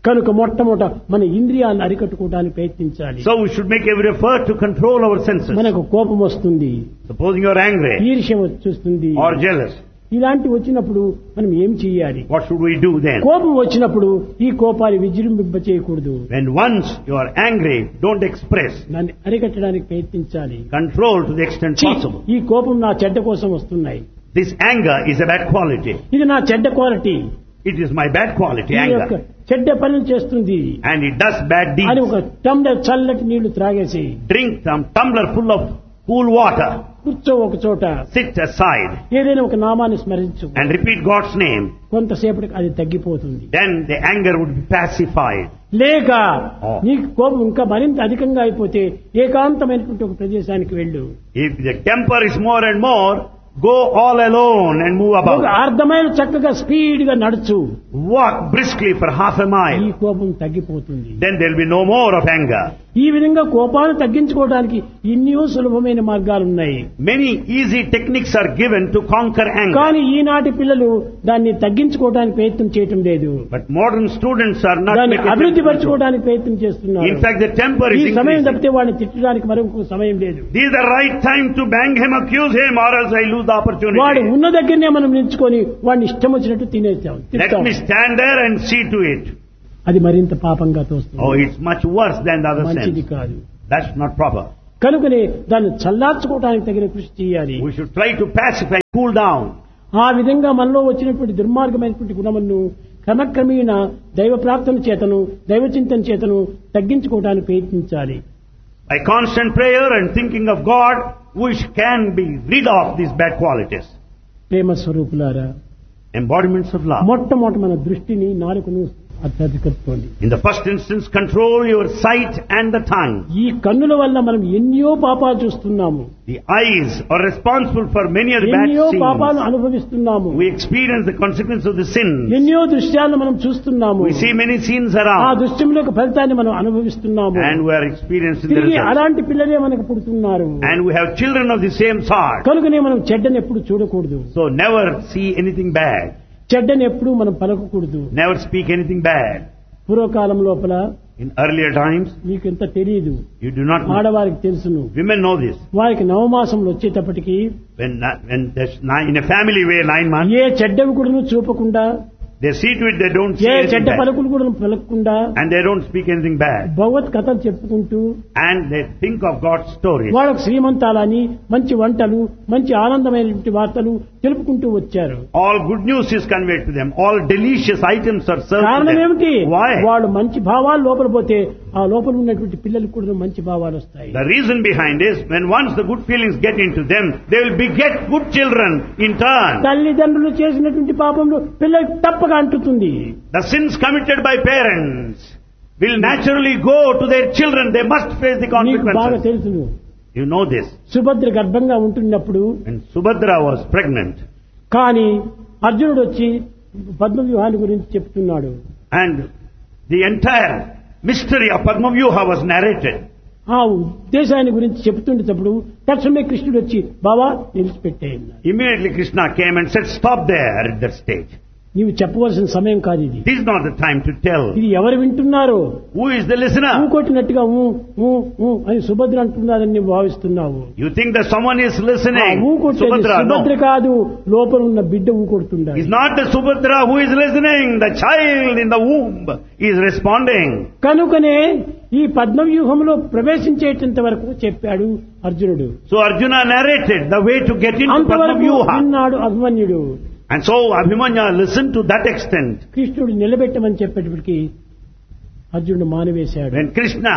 A: కనుక మొట్టమొదట మన ఇంద్రియాలను అరికట్టుకోవడానికి ప్రయత్నించాలి.
B: So we should make every effort to control our senses.
A: మనకు కోపం వస్తుంది,
B: Supposing you are angry
A: ఈర్ష్య వచ్చేస్తుంది,
B: or jealous,
A: ఇలాంటి వచ్చినప్పుడు మనం ఏం చేయాలి?
B: what should we do then?
A: కోపం వచ్చినప్పుడు ఈ కోపాన్ని విజృంభింప చేయకూడదు.
B: When once you are angry, don't express.
A: దాన్ని అరికట్టడానికి ప్రయత్నించాలి.
B: Control to the extent
A: ఛీ,
B: possible.
A: ఈ కోపం నా చెడ్డ కోసం వస్తున్నాయి,
B: This anger is a bad quality.
A: ఇది నా చెడ్డ quality,
B: It is my bad quality,
A: ఈ యొక్క
B: anger.
A: చెడ్డ పనులు చేస్తుంది
B: And it does bad
A: అని
B: deeds.
A: ఒక టంబ్లర్ చల్లటి నీళ్లు త్రాగేసి
B: Drink some tumbler full of cool water.
A: కూర్చో ఒక చోట,
B: Sit aside
A: ఏదైనా ఒక నామాన్ని స్మరించు,
B: and repeat God's name.
A: కొంతసేపటికి అది తగ్గిపోతుంది.
B: Then the anger would be pacified.
A: లేక
B: Oh.
A: నీకు కోపం ఇంకా మరింత అధికంగా అయిపోతే ఏకాంతమైనటువంటి ఒక ప్రదేశానికి వెళ్ళు.
B: If the temper is more and more, go all alone and move
A: ఒక
B: about.
A: అర్ధమైలు చక్కగా స్పీడ్ గా నడుచు,
B: Walk briskly for half a
A: ఈ
B: mile.
A: కోపం తగ్గిపోతుంది.
B: Then there will be no more of anger.
A: ఈ విధంగా కోపాన్ని తగ్గించుకోవడానికి ఎన్నో సులభమైన మార్గాలు ఉన్నాయి.
B: Many easy techniques are given to conquer anger.
A: కానీ ఈనాటి పిల్లలు దాన్ని తగ్గించుకోవడానికి ప్రయత్నం చేయటం లేదు,
B: But modern students are not
A: దాన్ని
B: making
A: అభివృద్ధి
B: attempt to control.
A: పరచుకోవడానికి ప్రయత్నం చేస్తున్నారు.
B: In fact, the temper
A: ఈ
B: is
A: సమయం
B: increasing.
A: తప్పితే వాడిని తిట్టడానికి మరొక సమయం లేదు.
B: This is the right time to bang him, accuse him, or else I lose the
A: వాడు
B: opportunity.
A: ఉన్న దగ్గరనే మనం నిల్చుకొని వాడిని ఇష్టం వచ్చినట్టు తినేస్తాం,
B: Let
A: తింటాం.
B: me stand there and see to it.
A: అది మరింత పాపంగా
B: Oh,
A: తోస్తుంది,
B: it's much worse than the other
A: మంచిది
B: sense.
A: కాదు.
B: That's not proper.
A: కనుకనే దాన్ని చల్లార్చుకోవడానికి తగిన కృషి చేయాలి.
B: We should try to pacify, cool down.
A: ఆ విధంగా మనలో వచ్చినటువంటి దుర్మార్గమైనటువంటి గుణములను క్రమక్రమేణ దైవ ప్రార్థన చేతను దైవ చింతన చేతను తగ్గించుకోవడానికి ప్రయత్నించాలి.
B: By constant prayer and thinking of God, we can be rid of these bad qualities.
A: ప్రేమ స్వరూపులారా,
B: Embodiments of love.
A: మొట్టమొదటి మన దృష్టిని నాలుకను అధికరించుకోండి.
B: In the first instance, control your sight and the tongue.
A: ఈ కన్నుల వల్ల మనం ఎన్నో పాపాలు చూస్తున్నాము,
B: The eyes are responsible for many of the bad
A: ఎన్నో పాపాలు
B: sins.
A: అనుభవిస్తున్నాము,
B: We experience the consequence of the sin.
A: ఎన్నో దృశ్యాలను మనం చూస్తున్నాము,
B: We see many sins
A: ఆ
B: around,
A: దృశ్యంలో ఫలితాన్ని మనం అనుభవిస్తున్నాము.
B: and we are experiencing the
A: తిరిగి
B: results.
A: అలాంటి పిల్లలే మనకు పుడుతున్నారు.
B: And we have children of the same sort.
A: కనుకనే మనం చెడ్డని ఎప్పుడు చూడకూడదు,
B: So never see anything bad.
A: చెడ్డని ఎప్పుడు మనం పలకకూడదు.
B: Never speak anything bad.
A: పూర్వకాలం లోపల
B: In earlier times,
A: మీకు ఎంత తెలియదు,
B: you do not know.
A: ఆడవారికి తెలుసును.
B: Women know this.
A: వారికి నవమాసంలో వచ్చేటప్పటికి
B: When there's in a family way 9 months,
A: ఏ చెడ్డవి కూడా చూపకుండా,
B: they see to it they don't
A: A
B: say anything
A: చెడ్డ
B: bad.
A: పలుకులు కూడా పలకకుండా
B: And they don't speak anything bad.
A: భగవత్ కథలు చెప్పుకుంటూ
B: And they think of God's stories.
A: వాళ్ళకు శ్రీమంతాలని మంచి వంటలు మంచి ఆనందమైనటువంటి వార్తలు తెలుపుకుంటూ వచ్చారు.
B: All good news is conveyed to them. All delicious items are served to
A: కారణం ఏమిటి?
B: them. Why?
A: వాళ్ళు మంచి భావాలు లోపల పోతే ఆ లోపల ఉన్నటువంటి పిల్లలకు కూడా మంచి భావాలు వస్తాయి.
B: The reason behind is when once the good feelings get into them, they will beget good children in turn.
A: తల్లిదండ్రులు చేసినటువంటి పాపంలో పిల్లలకు తప్పక అంటుతుంది.
B: The sins committed by parents will naturally go to their children. They must face the
A: నీకు బాగా
B: consequences.
A: తెలుసును,
B: You know this.
A: Subhadra గర్భంగా ఉంటున్నప్పుడు
B: When Subhadra was pregnant
A: కానీ అర్జునుడు వచ్చి పద్మ వ్యూహాన్ని గురించి చెప్తున్నాడు.
B: and the entire mystery of Padma Vyuha was narrated,
A: ఆ ఉద్దేశాన్ని గురించి చెప్తుండేటప్పుడు తక్షణమే కృష్ణుడు వచ్చి బావా నిలిచిపెట్టేయన్నాడు.
B: immediately Krishna came and said, stop there at that stage.
A: నీవు చెప్పవలసిన సమయం కాదు ఇది.
B: This is not the time to tell.
A: ఇది ఎవరు వింటున్నారో,
B: Who is the listener?
A: కొట్టినట్టుగా ఊ ఊ ఊ అని సుభద్ర అంటున్నారని నువ్వు భావిస్తున్నావు.
B: You think that someone is
A: ఆ
B: listening?
A: ఊ కొట్టేది
B: Subhadra,
A: సుభద్ర
B: no.
A: కాదు, లోపల ఉన్న బిడ్డ ఊ కొడుతున్నాడు.
B: It's not the Subhadra who is listening. The child in the womb is responding.
A: కనుకనే ఈ పద్మవ్యూహంలో ప్రవేశించేటంత వరకు చెప్పాడు అర్జునుడు.
B: So Arjuna narrated the way to get into Padma
A: అంతవరకు
B: Vyuha.
A: విన్నాడు అభిమన్యుడు.
B: And so Abhimanyu listened to that extent.
A: కృష్ణుడు నిలబెట్టమని చెప్పేటప్పటికి అర్జునుడు మానివేశాడు.
B: When Krishna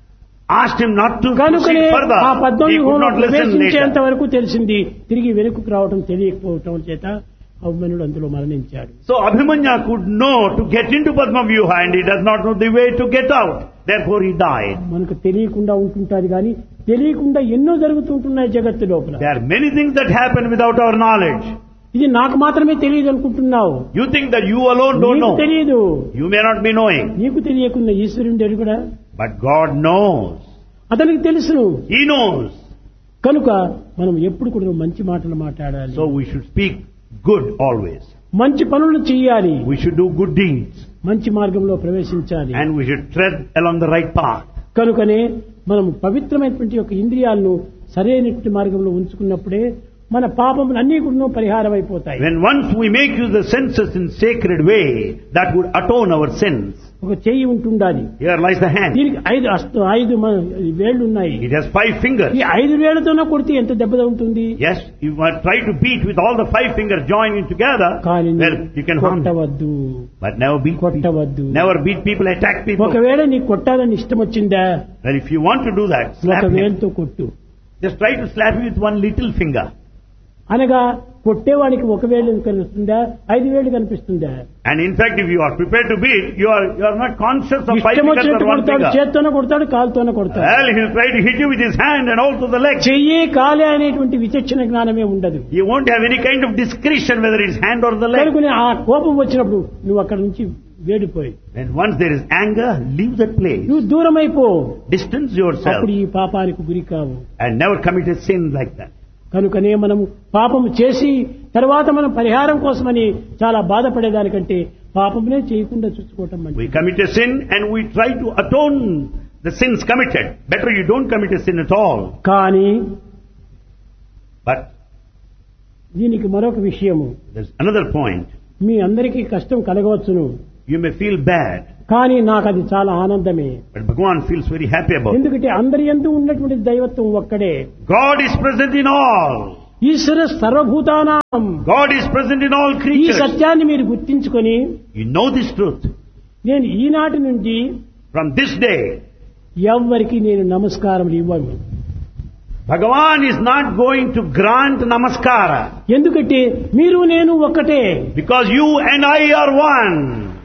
B: asked him not to
A: కనుకనే
B: proceed further,
A: ఆ
B: he could
A: పద్మవ్యూహంలో
B: not listen
A: ప్రవేశించేంత
B: later.
A: వరకు తెలిసింది, తిరిగి వెనుకకు రావటం తెలియకపోవటం చేత అభిమన్యుడు అందులో మరణించాడు.
B: So Abhimanyu could know to get into Padma Vyuha and he does not know the way to get out. Therefore he died.
A: మనకు తెలియకుండా ఉంటుంటాది కానీ తెలియకుండా ఎన్నో జరుగుతుంటున్నాయి జగత్తు లోపల.
B: There are many things that happen without our knowledge.
A: ఇది నాకు మాత్రమే తెలియదు అనుకుంటున్నావు.
B: You think that you alone don't
A: నీకు
B: know.
A: తెలియదు.
B: You may not be knowing.
A: నీకు తెలియకుండా ఈశ్వరుడు ఎరుగుడా,
B: But God knows.
A: అతనికి తెలుసును.
B: He knows.
A: కనుక మనం ఎప్పుడు కూడా మంచి మాటలు మాట్లాడాలి.
B: So we should speak good always.
A: మంచి పనులు చేయాలి,
B: We should do good deeds.
A: మంచి మార్గంలో ప్రవేశించాలి.
B: And we should tread along the right path.
A: కనుకనే మనం పవిత్రమైనటువంటి యొక్క ఇంద్రియాలను సరైనటువంటి మార్గంలో ఉంచుకున్నప్పుడే మన పాపములు అన్నీ కూడా పరిహారం అయిపోతాయి.
B: When once we make use the senses in sacred way, that would atone our sins.
A: ఒక చెయ్యి ఉంటుండాలి,
B: Here lies the hand.
A: దీనికి ఐదు వేళ్లు ఉన్నాయి.
B: It has 5 fingers.
A: ఈ 5 వేళ్లతోనే కొడితే ఎంత దెబ్బ ఉంటుంది?
B: Yes, you might try to beat with all the 5 fingers joining together.
A: కానీ
B: Well, you can harm them.
A: కొట్టవద్దు,
B: But never beat people.
A: కొట్టవద్దు.
B: Never beat people, attack people.
A: ఒకవేళ నీకు కొట్టాలని ఇష్టం వచ్చిందా,
B: Well, if you want to do that,
A: ఒక
B: slap him.
A: వేలుతో కొట్టు.
B: Just try to slap him with one little finger.
A: అనగా కొట్టేవాడికి ఒక వేలు కనిపిస్తుందా, 5 వేలు కనిపిస్తుందా?
B: And in fact, if you are prepared to beat, you are not conscious of 5
A: ఇష్టం
B: fingers
A: వచ్చినట్టు
B: or one
A: కొడతాడు,
B: finger.
A: చేత్తోనే కొడతాడు, కాలుతోనే కొడతాడు.
B: Well, he will try to hit you with his hand and also the leg.
A: చెయ్యి కాలే అనేటువంటి విచక్షణ జ్ఞానమే ఉండదు.
B: You won't have any kind of discretion whether it's hand or the leg.
A: కనుకనే ఆ కోపం వచ్చినప్పుడు నువ్వు అక్కడ నుంచి వేడిపోయి,
B: And once there is anger, leave that place.
A: నువ్వు దూరం అయిపో.
B: Distance yourself
A: అప్పుడు ఈ పాపానికి గురి కావు.
B: and never commit a sin like that.
A: కనుకనే మనము పాపము చేసి తర్వాత మనం పరిహారం కోసమని చాలా బాధపడేదానికంటే పాపమునే చేయకుండా చూసుకోవటం మంచిది.
B: We commit a sin and we try to atone the sins committed. Better you don't commit a sin at all.
A: కానీ
B: But
A: దీనికి మరొక విషయము,
B: there's another point.
A: మీ అందరికీ కష్టం కలగవచ్చును,
B: You may feel bad,
A: కానీ నాకు అది చాలా ఆనందమే.
B: but Bhagavan feels very happy about it.
A: ఎందుకంటే అందరి యందు ఉన్నటువంటి దైవత్వం ఒక్కడే.
B: God is present in all.
A: ఈశ్వర సర్వభూతానాం.
B: God is present in all
A: ఈ
B: creatures.
A: సత్యాన్ని మీరు గుర్తించుకొని,
B: You know this truth.
A: నేను ఈనాటి నుంచి
B: From this day,
A: ఎవ్వరికి నేను నమస్కారం ఇవ్వను.
B: Bhagavan is not going to grant namaskara
A: ఎందుకంటే మీరు నేను ఒక్కటే.
B: because you and I are one.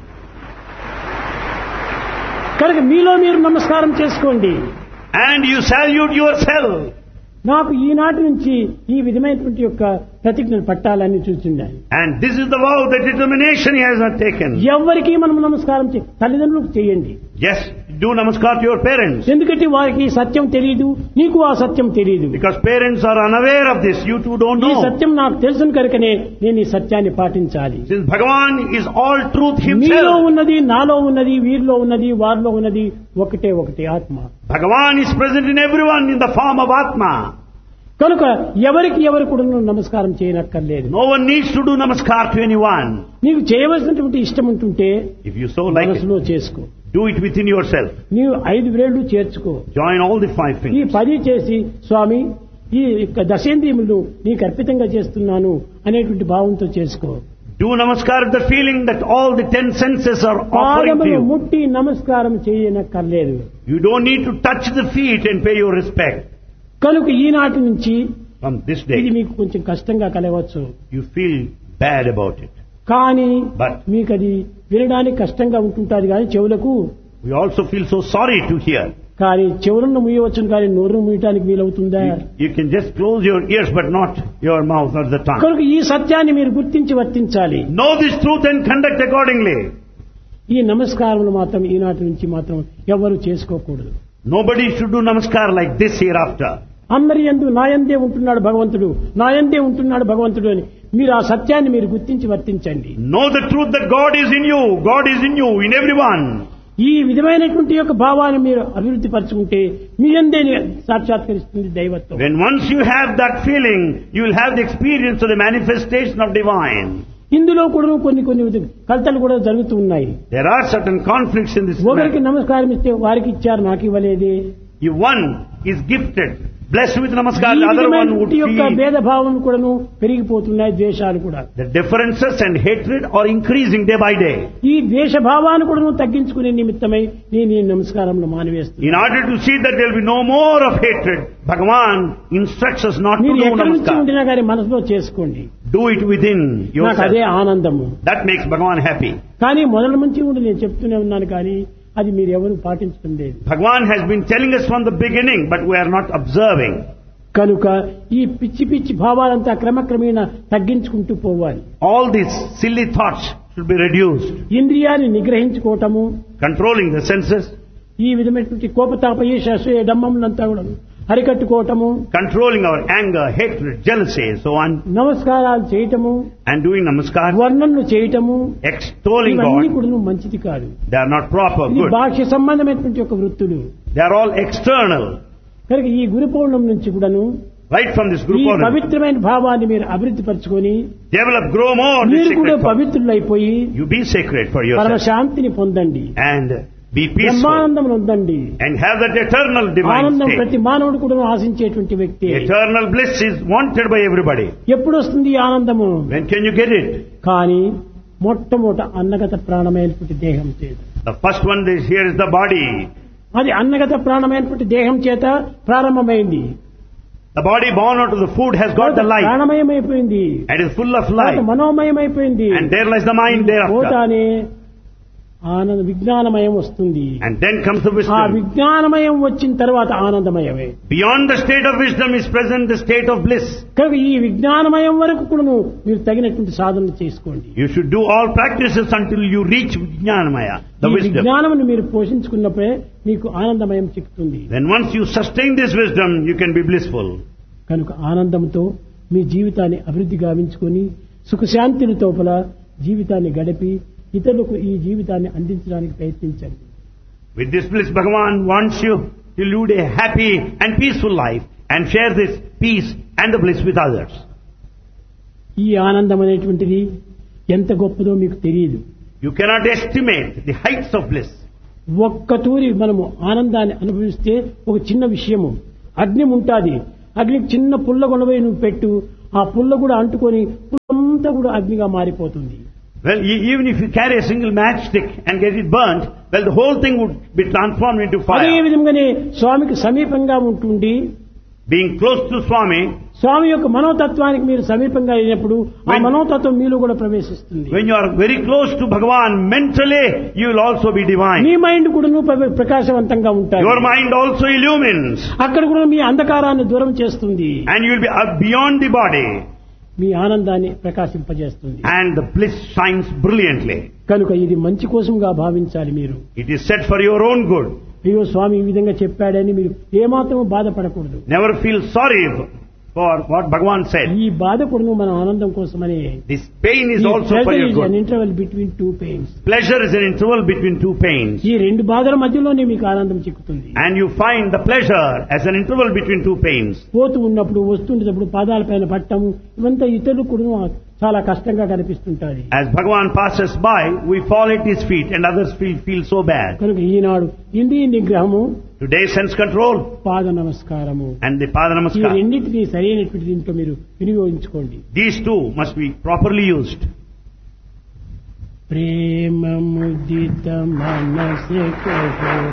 A: కనుక మీలో మీరు నమస్కారం చేసుకోండి.
B: And you salute yourself.
A: నాకు ఈనాటి నుంచి ఈ విధమైనటువంటి యొక్క ప్రతిజ్ఞను పట్టాలని చూస్తున్నాను.
B: And this is the vow, the determination he has not taken.
A: ఎవరికి మనం నమస్కారం తల్లిదండ్రులకు చేయండి.
B: Yes, do namaskar to your parents.
A: ఎందుకంటే వారికి సత్యం తెలియదు, నీకు ఆ సత్యం తెలియదు.
B: Because parents are unaware of this, you two don't
A: ఈ
B: know.
A: సత్యం నాకు తెలుసును కనుకనే నేను ఈ సత్యాన్ని పాటించాలి.
B: Since Bhagavan is all truth
A: మీలో
B: himself,
A: ఉన్నది, నాలో ఉన్నది, వీరిలో ఉన్నది, వారిలో ఉన్నది ఒకటే ఆత్మ.
B: Bhagavan is present in everyone in the form of Atma.
A: కనుక ఎవరికి ఎవరు కూడా నమస్కారం చేయనక్కర్లేదు.
B: No one needs to do namaskar to anyone.
A: నీకు చేయవలసినటువంటి ఇష్టం ఉంటుంటే
B: If you so like it,
A: మనసులో చేసుకో.
B: do it within yourself.
A: నీవు 5 వేళ్లు చేర్చుకో.
B: Join all the 5
A: ఈ
B: fingers.
A: 10 చేసి స్వామి ఈ దశేంద్రియములు నీకు అర్పితంగా చేస్తున్నాను అనేటువంటి భావంతో చేసుకో.
B: Do namaskar with the feeling that all the 10 senses are offering to
A: పాదములు
B: you.
A: ముట్టి నమస్కారం చేయనక్కర్లేదు.
B: You don't need to touch the feet and pay your respect.
A: కనుక ఈనాటి నుంచి
B: From this
A: ఇది
B: day,
A: మీకు కొంచెం కష్టంగా కలగవచ్చు,
B: you feel bad about it.
A: కానీ
B: But
A: మీకు అది వినడానికి కష్టంగా ఉంటుంటారు కానీ చెవులకు,
B: we also feel so sorry to hear.
A: కానీ చెవులను ముయ్యవచ్చును కానీ నోరును ముయ్యటానికి వీలవుతుందా?
B: You can just close your ears but not your mouth or the tongue.
A: కనుక ఈ సత్యాన్ని మీరు గుర్తించి వర్తించాలి.
B: Know this truth and conduct accordingly.
A: ఈ నమస్కారములు మాత్రం ఈనాటి నుంచి మాత్రం ఎవరు చేసుకోకూడదు.
B: Nobody should do namaskar like this hereafter.
A: అందరి యందు నాయందే ఉంటున్నాడు భగవంతుడు, నాయందే ఉంటున్నాడు భగవంతుడు అని మీరు ఆ సత్యాన్ని మీరు గుర్తించి వర్తించండి.
B: Know the truth that God is in you. God is in you, in everyone.
A: ఈ విధమైనటువంటి యొక్క భావాన్ని మీరు అభివృద్ధి పరచుకుంటే మీ యందే సాక్షాత్కరిస్తుంది దైవత్వం.
B: When once you have that feeling, you will have the experience of the manifestation of divine.
A: ఇందులో కూడా కొన్ని కలతలు కూడా జరుగుతూ ఉన్నాయి.
B: There are certain conflicts in this
A: ఒకరికి
B: matter.
A: నమస్కారం ఇస్తే వారికి ఇచ్చారు, నాకు ఇవ్వలేదే.
B: If one is gifted, blessed with namaskar,
A: ఈ
B: the other one would
A: విధమైనటువంటి యొక్క
B: feel
A: భేదభావం కూడాను పెరిగిపోతున్నాయి, ద్వేషాలు కూడా.
B: the differences and hatred are increasing day by day.
A: ఈ ద్వేష భావాన్ని కూడాను తగ్గించుకునే నిమిత్తమై నేను ఈ నమస్కారంలో మానివేస్తున్నాను.
B: In order to see that there will be no more of hatred, Bhagavan instructs us not to
A: మీరు
B: do
A: ఎక్కడి నుంచి
B: namaskar.
A: ఉండినా కానీ మనసులో చేసుకోండి,
B: Do it within
A: నాకు అదే
B: yourself.
A: ఆనందము.
B: That makes Bhagavan happy.
A: కానీ మొదటి నుంచి ఉండి నేను చెప్తూనే ఉన్నాను, కానీ అది మీరు ఎవరు పాటించడం లేదు.
B: Bhagavan has been telling us from the beginning, but we are not observing.
A: కనుక ఈ పిచ్చి పిచ్చి భావాలంతా క్రమక్రమేణా తగ్గించుకుంటూ పోవాలి.
B: All these silly thoughts should be reduced.
A: ఇంద్రియాన్ని నిగ్రహించుకోవటము,
B: Controlling the senses,
A: ఈ విధమైనటువంటి కోపతాప ఈర్ష్య అసూయ డమ్మములంతా కూడా అరికట్టుకోవటము,
B: controlling our anger, hatred, jealousy, so on,
A: నమస్కారాలు చేయటము,
B: and doing namaskar,
A: వర్ణనలు చేయటము,
B: extolling
A: ఇవన్నీ
B: God,
A: కూడా మంచిది కాదు.
B: they are not proper,
A: ఇది
B: good.
A: బాహ్య సంబంధమైనటువంటి ఒక వృత్తులు.
B: They are all external.
A: కనుక ఈ గురు పౌర్ణమి నుంచి కూడాను
B: Right from this
A: ఈ
B: group order,
A: పవిత్రమైన భావాన్ని మీరు అభివృద్ధి పరచుకొని
B: develop, grow more this
A: మీరు కూడా
B: sacred thought.
A: పవిత్రులైపోయి
B: You be sacred for
A: పరమ
B: yourself
A: శాంతిని పొందండి,
B: and be peaceful
A: బ్రహ్మానందం పొందండి.
B: and have that eternal divine
A: ఆనందం
B: state.
A: ప్రతి మానవుడు కూడా ఆశించేటువంటి వ్యక్తి.
B: Eternal bliss is wanted by everybody.
A: ఎప్పుడు వస్తుంది ఈ ఆనందము?
B: When can you get it?
A: కానీ మొట్టమొదట అన్నగత ప్రాణమైనటువంటి దేహం చేత,
B: The first one is here is the body.
A: అది అన్నగత ప్రాణమైనటువంటి దేహం చేత ప్రారంభమైంది.
B: The body born out of the food has got the life
A: ప్రాణమయమైపోయింది,
B: and is full of life.
A: మనోమయమైపోయింది.
B: And there lies the mind thereafter.
A: పోతానే ఆనంద విజ్ఞానమయం వస్తుంది.
B: And then comes the
A: ఆ
B: wisdom.
A: విజ్ఞానమయం వచ్చిన తర్వాత ఆనందమయమే.
B: Beyond the state of wisdom is present the state of bliss.
A: కనుక ఈ విజ్ఞానమయం వరకు కూడా మీరు తగినటువంటి సాధన చేసుకోండి.
B: You should do all practices until you reach Vijnanamaya, the
A: ఈ
B: wisdom.
A: విజ్ఞానమును మీరు పోషించుకున్నప్పుడే మీకు ఆనందమయం చిక్కుతుంది.
B: Then once you sustain this wisdom, you can be blissful.
A: కనుక ఆనందంతో మీ జీవితాన్ని అభివృద్ధి గావించుకొని సుఖశాంతిని తోపల జీవితాన్ని గడిపి ఇతరులకు ఈ జీవితాన్ని అందించడానికి ప్రయత్నించండి.
B: With this bliss, Bhagavan wants you to lead a happy and peaceful life and share this peace and the bliss with others.
A: ఈ ఆనందం అనేటువంటిది ఎంత గొప్పదో మీకు తెలియదు.
B: You cannot estimate the heights of bliss.
A: ఒక్కతూరి మనము ఆనందాన్ని అనుభవిస్తే ఒక చిన్న విషయము, అగ్ని ఉంటాది, అగ్నికి చిన్న పుల్ల కొనబోయి నువ్వు పెట్టు, ఆ పుల్ల కూడా అంటుకొని పుల్లంతా కూడా అగ్నిగా మారిపోతుంది.
B: Well, even if you carry a single matchstick and get it burnt, well, the whole thing would be transformed into
A: అదే
B: fire.
A: విధంగానే స్వామికి సమీపంగా ఉంటుండి
B: Being close to Swami,
A: స్వామి యొక్క మనోతత్వానికి మీరు సమీపంగా అయినప్పుడు ఆ మనోతత్వం మీలో కూడా ప్రవేశిస్తుంది.
B: when you are very close to Bhagavan mentally, you will also be divine.
A: Me mind కూడా ప్రకాశవంతంగా ఉంటాయి.
B: Your mind also illumines
A: అక్కడ కూడా మీ అంధకారాన్ని దూరం చేస్తుంది.
B: and you will be beyond the body
A: మీ ఆనందాన్ని ప్రకాశింపజేస్తుంది.
B: and the bliss shines brilliantly.
A: కనుక ఇది మంచి కోసంగా భావించాలి. మీరు
B: It is set for your own good.
A: అయ్యో స్వామి ఈ విధంగా చెప్పాడని మీరు ఏమాత్రం బాధపడకూడదు.
B: Never feel sorry for what Bhagavan said.
A: ఈ బాధ కూడా మన ఆనందం కోసమని.
B: This pain is also for your good.
A: Interval between two pains.
B: Pleasure is an interval between two pains.
A: ఈ రెండు బాధల మధ్యలోనే మీకు ఆనందం చిక్కుతుంది.
B: And you find the pleasure as an interval between two pains.
A: పోతూ ఉన్నప్పుడు వస్తుండేటప్పుడు పాదాలపైన పట్టము ఇవంతా ఇతరులు కూడా చాలా కష్టంగా కనిపిస్తుంటాయి.
B: As Bhagavan passes by, we fall at his feet and others feel so bad.
A: కనుక ఈనాడు ఇంద్రియ నిగ్రహము,
B: Today sense control
A: పాద నమస్కారము,
B: and the Pada
A: ఈ
B: Namaskar.
A: రెండింటినీ సరైనటువంటి దీంట్లో మీరు వినియోగించుకోండి.
B: These two must be properly used.
A: ప్రేమ ముదిత మనసే